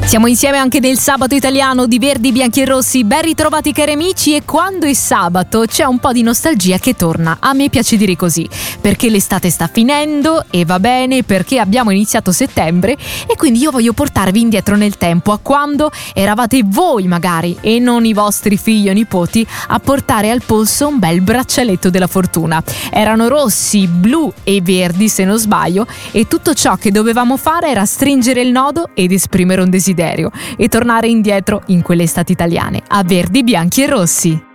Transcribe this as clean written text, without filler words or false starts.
Siamo insieme anche nel sabato italiano di Verdi, Bianchi e Rossi. Ben ritrovati cari amici, e quando è sabato c'è un po' di nostalgia che torna. A me piace dire così, perché l'estate sta finendo e va bene, perché abbiamo iniziato settembre e quindi io voglio portarvi indietro nel tempo, a quando eravate voi magari e non i vostri figli o nipoti a portare al polso un bel braccialetto della fortuna. Erano rossi, blu e verdi se non sbaglio, e tutto ciò che dovevamo fare era stringere il nodo ed esprimere un desiderio e tornare indietro in quelle estati italiane, a Verdi, Bianchi e Rossi.